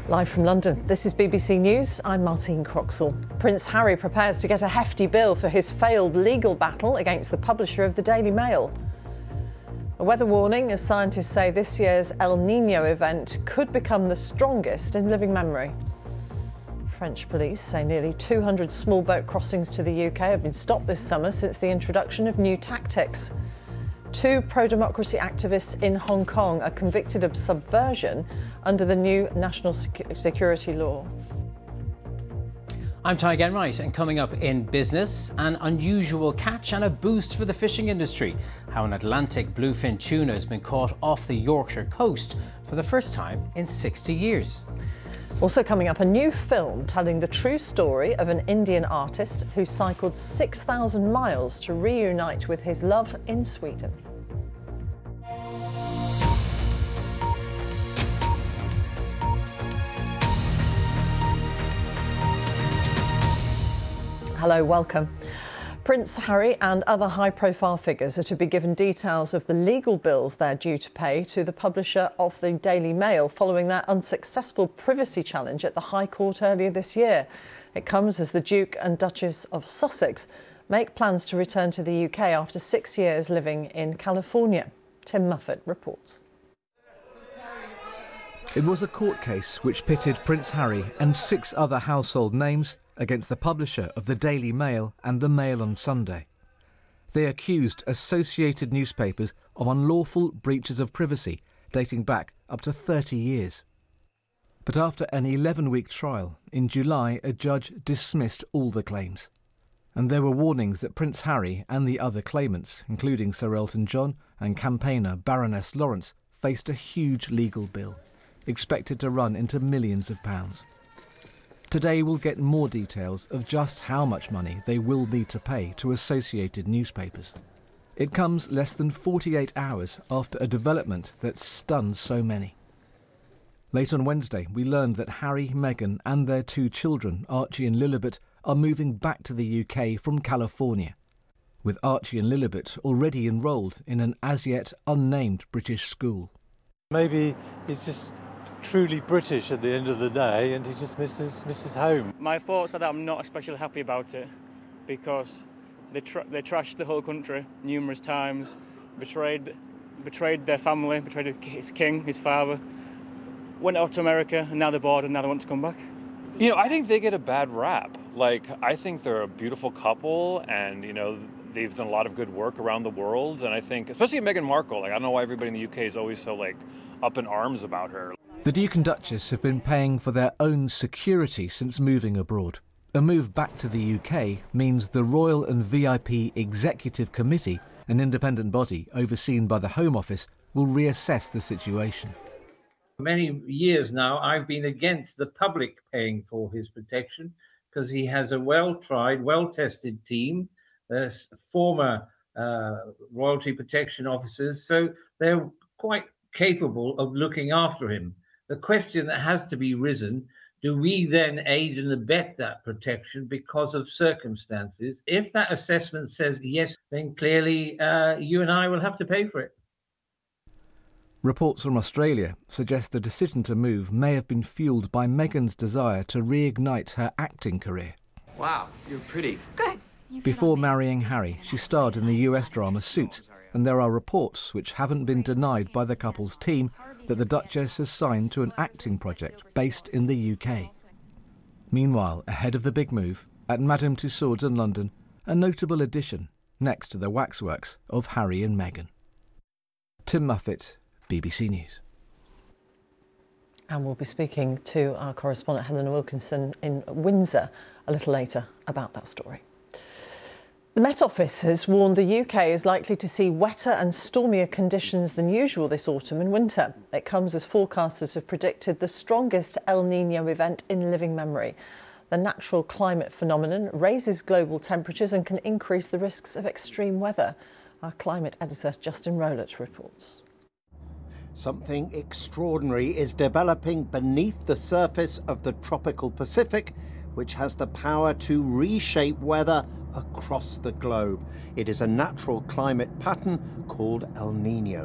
Live from London, this is BBC News. I'm Martine Croxall. Prince Harry prepares to get a hefty bill for his failed legal battle against the publisher of the Daily Mail. A weather warning as scientists say this year's El Niño event could become the strongest in living memory. French police say nearly 200 small boat crossings to the UK have been stopped this summer since the introduction of new tactics. 2 pro-democracy activists in Hong Kong are convicted of subversion under the new national security law. I'm Ty Genwright, and coming up in business, an unusual catch and a boost for the fishing industry. How an Atlantic bluefin tuna has been caught off the Yorkshire coast for the first time in 60 years. Also coming up, a new film telling the true story of an Indian artist who cycled 6,000 miles to reunite with his love in Sweden. Hello, welcome. Prince Harry and other high-profile figures are to be given details of the legal bills they're due to pay to the publisher of the Daily Mail following their unsuccessful privacy challenge at the High Court earlier this year. It comes as the Duke and Duchess of Sussex make plans to return to the UK after 6 years living in California. Tim Muffet reports. It was a court case which pitted Prince Harry and 6 other household names against the publisher of the Daily Mail and the Mail on Sunday. They accused associated newspapers of unlawful breaches of privacy dating back up to 30 years. But after an 11-week trial, in July a judge dismissed all the claims. And there were warnings that Prince Harry and the other claimants, including Sir Elton John and campaigner Baroness Lawrence, faced a huge legal bill, expected to run into millions of pounds. Today we'll get more details of just how much money they will need to pay to associated newspapers. It comes less than 48 hours after a development that stunned so many. Late on Wednesday, we learned that Harry, Meghan and their 2 children, Archie and Lilibet, are moving back to the UK from California, with Archie and Lilibet already enrolled in an as-yet unnamed British school. Maybe he's just truly British at the end of the day and he just misses home. My thoughts are that I'm not especially happy about it because they trashed the whole country numerous times, betrayed their family, betrayed his king, his father, went out to America and now they're bored and now they want to come back. You know, I think they get a bad rap. Like, I think they're a beautiful couple and, you know, they've done a lot of good work around the world. And I think, especially Meghan Markle, like, I don't know why everybody in the UK is always so, like, up in arms about her. The Duke and Duchess have been paying for their own security since moving abroad. A move back to the UK means the Royal and VIP Executive Committee, an independent body overseen by the Home Office, will reassess the situation. For many years now, I've been against the public paying for his protection because he has a well-tried, well-tested team. There's former royalty protection officers, so they're quite capable of looking after him. The question that has to be risen, do we then aid and abet that protection because of circumstances? If that assessment says yes, then clearly you and I will have to pay for it. Reports from Australia suggest the decision to move may have been fueled by Meghan's desire to reignite her acting career. Wow, you're pretty. Good. Before marrying Harry, she starred in the US drama Suits, and there are reports, which haven't been denied by the couple's team, that the Duchess has signed to an acting project based in the UK. Meanwhile, ahead of the big move, at Madame Tussauds in London, a notable addition next to the waxworks of Harry and Meghan. Tim Muffet, BBC News. And we'll be speaking to our correspondent Helena Wilkinson in Windsor a little later about that story. The Met Office has warned the UK is likely to see wetter and stormier conditions than usual this autumn and winter. It comes as forecasters have predicted the strongest El Niño event in living memory. The natural climate phenomenon raises global temperatures and can increase the risks of extreme weather. Our climate editor Justin Rowlett reports. Something extraordinary is developing beneath the surface of the tropical Pacific, which has the power to reshape weather across the globe. It is a natural climate pattern called El Niño.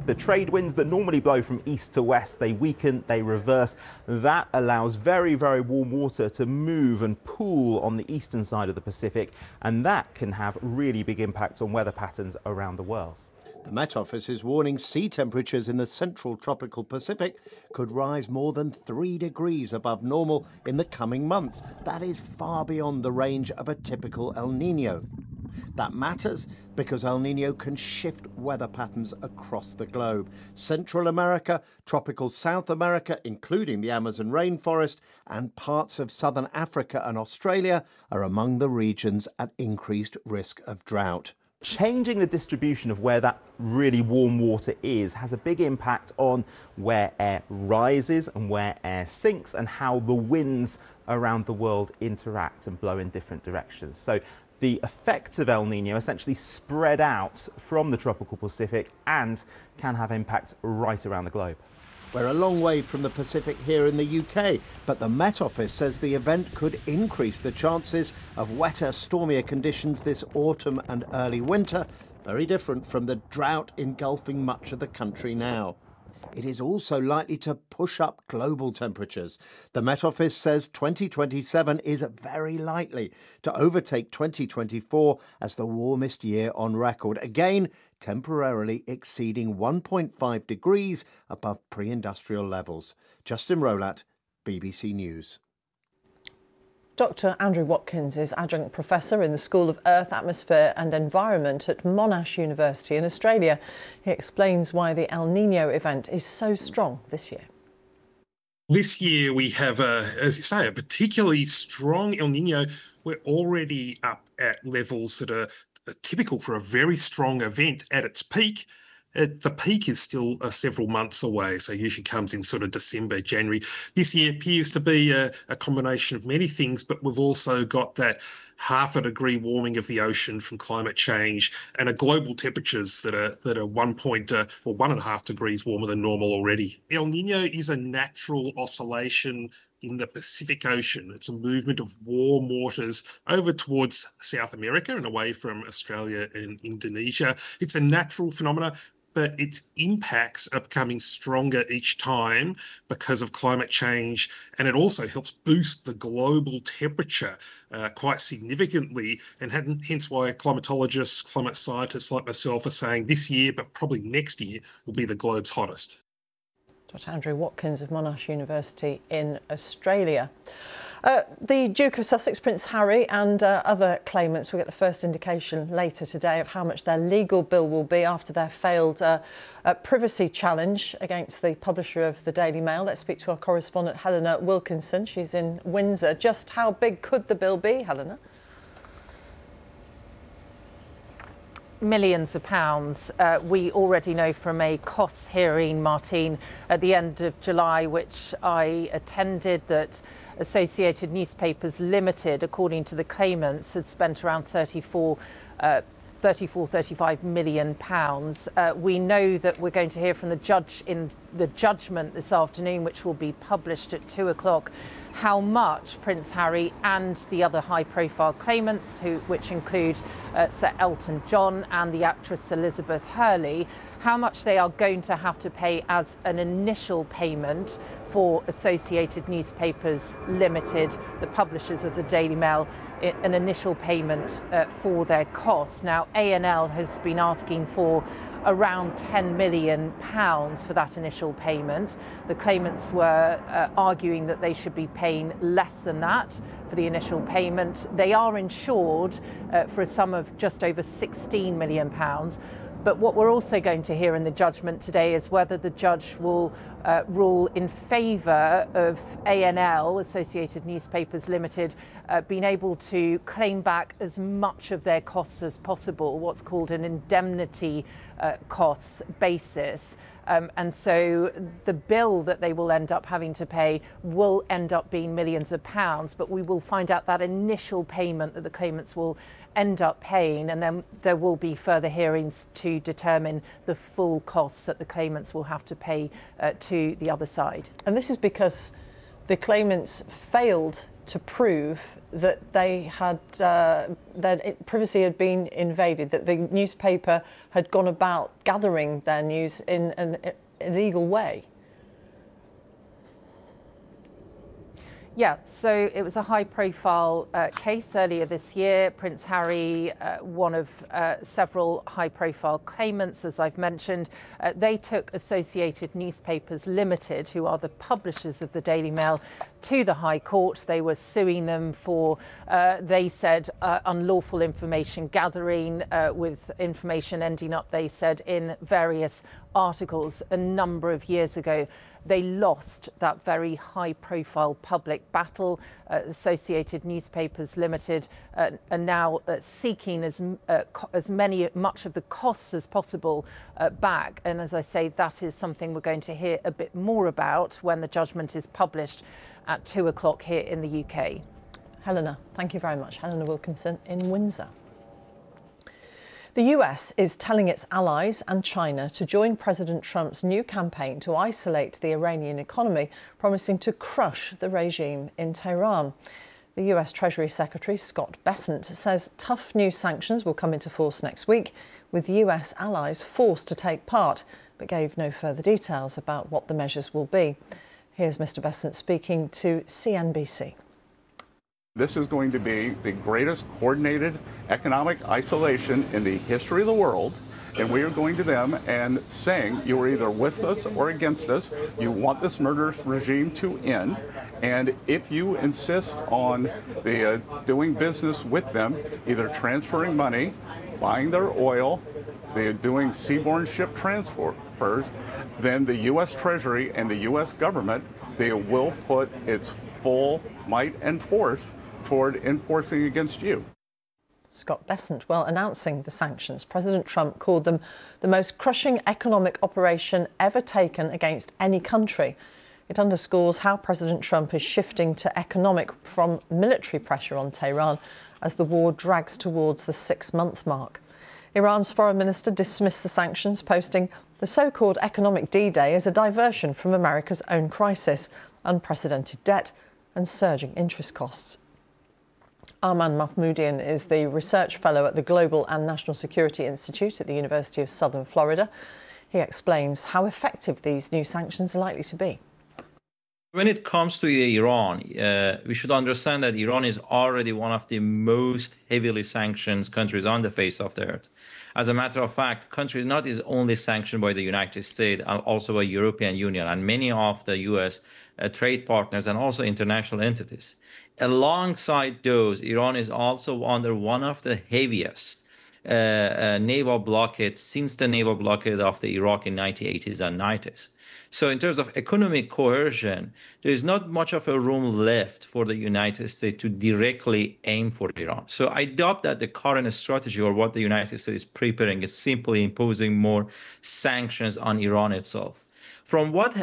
The trade winds that normally blow from east to west, they weaken, they reverse. That allows very, very warm water to move and pool on the eastern side of the Pacific, and that can have really big impacts on weather patterns around the world. The Met Office is warning sea temperatures in the central tropical Pacific could rise more than 3 degrees above normal in the coming months. That is far beyond the range of a typical El Nino. That matters because El Nino can shift weather patterns across the globe. Central America, tropical South America, including the Amazon rainforest, and parts of southern Africa and Australia are among the regions at increased risk of drought. Changing the distribution of where that really warm water is has a big impact on where air rises and where air sinks and how the winds around the world interact and blow in different directions. So the effects of El Nino essentially spread out from the tropical Pacific and can have impacts right around the globe. We're a long way from the Pacific here in the UK, but the Met Office says the event could increase the chances of wetter, stormier conditions this autumn and early winter, very different from the drought engulfing much of the country now. It is also likely to push up global temperatures. The Met Office says 2027 is very likely to overtake 2024 as the warmest year on record, again temporarily exceeding 1.5 degrees above pre-industrial levels. Justin Rowlatt, BBC News. Dr. Andrew Watkins is Adjunct Professor in the School of Earth, Atmosphere and Environment at Monash University in Australia. He explains why the El Nino event is so strong this year. This year we have, as you say, a particularly strong El Nino. We're already up at levels that are typical for a very strong event at its peak. The peak is still several months away, so usually comes in sort of December, January. This year appears to be a combination of many things, but we've also got that 0.5 degree warming of the ocean from climate change and global temperatures that are 1.5 degrees warmer than normal already. El Nino is a natural oscillation in the Pacific Ocean. It's a movement of warm waters over towards South America and away from Australia and Indonesia. It's a natural phenomenon, but its impacts are becoming stronger each time because of climate change, and it also helps boost the global temperature quite significantly, and hence why climatologists, climate scientists like myself are saying this year, but probably next year, will be the globe's hottest. Dr. Andrew Watkins of Monash University in Australia. The Duke of Sussex, Prince Harry, and other claimants will get the first indication later today of how much their legal bill will be after their failed privacy challenge against the publisher of the Daily Mail. Let's speak to our correspondent Helena Wilkinson. She's in Windsor. Just how big could the bill be, Helena? Millions of pounds. We already know from a costs hearing, Martine, at the end of July, which I attended, that Associated Newspapers Limited, according to the claimants, had spent around 35 million pounds. We know that we're going to hear from the judge in the judgment this afternoon, which will be published at 2 o'clock, how much Prince Harry and the other high-profile claimants, which include Sir Elton John and the actress Elizabeth Hurley, how much they are going to have to pay as an initial payment for Associated Newspapers Limited, the publishers of the Daily Mail, an initial payment for their costs. Now, A&L has been asking for around £10 million for that initial payment. The claimants were arguing that they should be paying less than that for the initial payment. They are insured for a sum of just over £16 million. But what we're also going to hear in the judgment today is whether the judge will rule in favour of A&L, Associated Newspapers Limited, being able to claim back as much of their costs as possible, what's called an indemnity costs basis. And so the bill that they will end up having to pay will end up being millions of pounds, but we will find out that initial payment that the claimants will end up paying, and then there will be further hearings to determine the full costs that the claimants will have to pay to the other side. And this is because the claimants failed to prove that they had that privacy had been invaded, that the newspaper had gone about gathering their news in an illegal way? Yeah, so it was a high-profile case earlier this year. Prince Harry, one of several high-profile claimants, as I've mentioned, they took Associated Newspapers Limited, who are the publishers of the Daily Mail, to the High Court. They were suing them for, they said, unlawful information gathering, with information ending up, they said, in various articles a number of years ago. They lost that very high-profile public battle. Associated Newspapers Limited are now seeking much of the costs as possible back. And as I say, that is something we're going to hear a bit more about when the judgment is published at 2 o'clock here in the UK. Helena, thank you very much. Helena Wilkinson in Windsor. The US is telling its allies and China to join President Trump's new campaign to isolate the Iranian economy, promising to crush the regime in Tehran. The US Treasury Secretary Scott Bessent says tough new sanctions will come into force next week, with US allies forced to take part, but gave no further details about what the measures will be. Here's Mr. Bessent speaking to CNBC. This is going to be the greatest coordinated economic isolation in the history of the world. And we are going to them and saying, you are either with us or against us. You want this murderous regime to end. And if you insist on doing business with them, either transferring money, buying their oil, doing seaborne ship transfers, then the U.S. Treasury and the U.S. government, they will put its full might and force toward enforcing against you. Scott Bessent, well, announcing the sanctions, President Trump called them the most crushing economic operation ever taken against any country. It underscores how President Trump is shifting to economic from military pressure on Tehran as the war drags towards the 6-month mark. Iran's foreign minister dismissed the sanctions, posting the so-called economic D-Day as a diversion from America's own crisis, unprecedented debt and surging interest costs. Arman Mahmoudian is the research fellow at the Global and National Security Institute at the University of Southern Florida. He explains how effective these new sanctions are likely to be. When it comes to Iran, we should understand that Iran is already one of the most heavily sanctioned countries on the face of the earth. As a matter of fact, the country is not only sanctioned by the United States, also by European Union and many of the U.S. Trade partners and also international entities. Alongside those, Iran is also under one of the heaviest naval blockades since the naval blockade of the Iraq in 1980s and 90s. So in terms of economic coercion, there is not much of a room left for the United States to directly aim for Iran. So I doubt that the current strategy or what the United States is preparing is simply imposing more sanctions on Iran itself. From what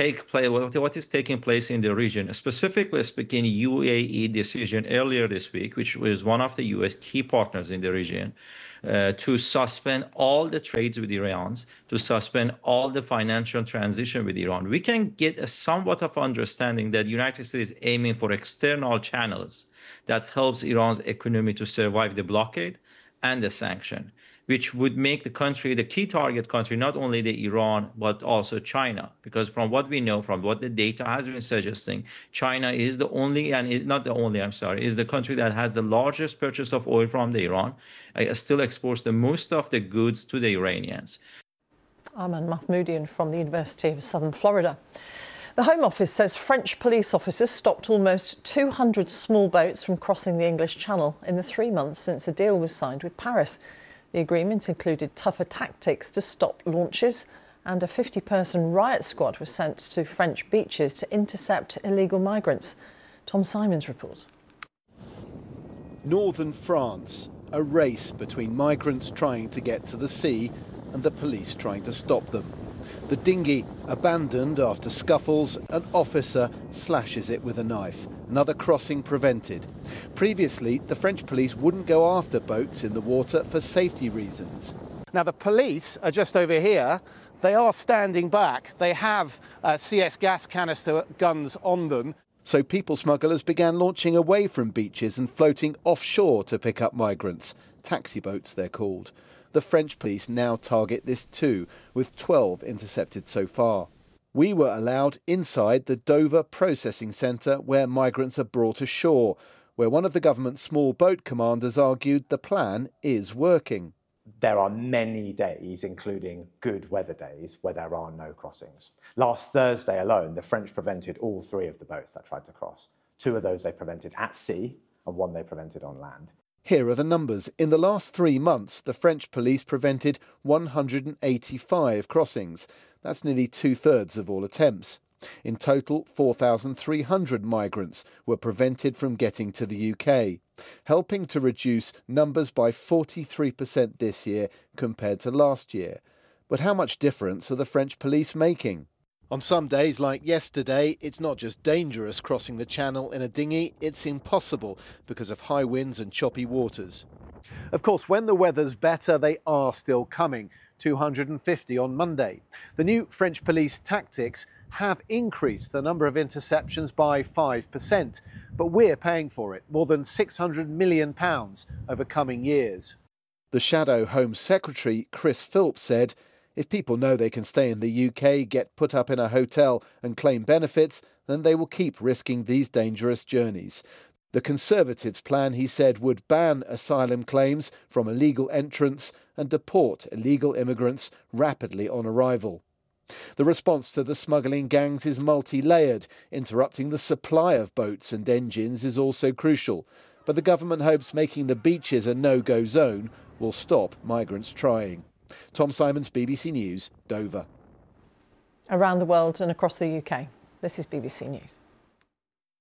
is taking place in the region, specifically speaking, UAE decision earlier this week, which was one of the U.S. key partners in the region, to suspend all the trades with Iran, to suspend all the financial transition with Iran, we can get a somewhat of understanding that the United States is aiming for external channels that helps Iran's economy to survive the blockade and the sanction, which would make the country the key target country, not only the Iran, but also China. Because from what we know, from what the data has been suggesting, China is the only, and not the only, is the country that has the largest purchase of oil from the Iran, still exports the most of the goods to the Iranians. Arman Mahmoudian from the University of Southern Florida. The Home Office says French police officers stopped almost 200 small boats from crossing the English Channel in the 3 months since a deal was signed with Paris. The agreement included tougher tactics to stop launches, and a 50-person riot squad was sent to French beaches to intercept illegal migrants. Tom Simons reports. Northern France, a race between migrants trying to get to the sea and the police trying to stop them. The dinghy abandoned after scuffles, an officer slashes it with a knife. Another crossing prevented. Previously, the French police wouldn't go after boats in the water for safety reasons. Now, the police are just over here. They are standing back. They have CS gas canister guns on them. So people smugglers began launching away from beaches and floating offshore to pick up migrants. Taxi boats, they're called. The French police now target this too, with 12 intercepted so far. We were allowed inside the Dover processing centre where migrants are brought ashore, where one of the government's small boat commanders argued the plan is working. There are many days, including good weather days, where there are no crossings. Last Thursday alone, the French prevented all 3 of the boats that tried to cross. 2 of those they prevented at sea and 1 they prevented on land. Here are the numbers. In the last 3 months, the French police prevented 185 crossings. That's nearly 2/3 of all attempts. In total, 4,300 migrants were prevented from getting to the UK, helping to reduce numbers by 43% this year compared to last year. But how much difference are the French police making? On some days, like yesterday, it's not just dangerous crossing the channel in a dinghy, it's impossible because of high winds and choppy waters. Of course, when the weather's better, they are still coming. 250 on Monday. The new French police tactics have increased the number of interceptions by 5%, but we're paying for it, more than £600 million over coming years. The Shadow Home Secretary, Chris Philps, said, if people know they can stay in the UK, get put up in a hotel and claim benefits, then they will keep risking these dangerous journeys. The Conservatives' plan, he said, would ban asylum claims from illegal entrants and deport illegal immigrants rapidly on arrival. The response to the smuggling gangs is multi-layered. Interrupting the supply of boats and engines is also crucial. But the government hopes making the beaches a no-go zone will stop migrants trying. Tom Simons, BBC News, Dover. Around the world and across the UK, this is BBC News.